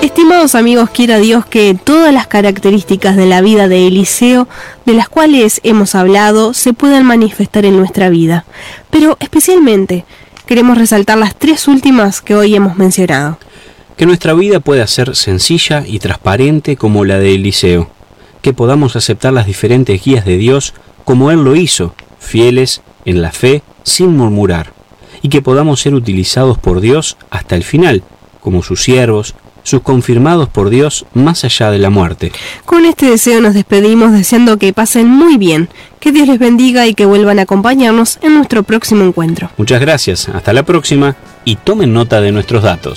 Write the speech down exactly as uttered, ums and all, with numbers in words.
Estimados amigos, quiera Dios que todas las características de la vida de Eliseo, de las cuales hemos hablado, se puedan manifestar en nuestra vida. Pero especialmente queremos resaltar las tres últimas que hoy hemos mencionado. Que nuestra vida pueda ser sencilla y transparente como la de Eliseo. Que podamos aceptar las diferentes guías de Dios como Él lo hizo, fieles en la fe, sin murmurar. Y que podamos ser utilizados por Dios hasta el final, como sus siervos, sus confirmados por Dios más allá de la muerte. Con este deseo nos despedimos deseando que pasen muy bien, que Dios les bendiga y que vuelvan a acompañarnos en nuestro próximo encuentro. Muchas gracias, hasta la próxima y tomen nota de nuestros datos.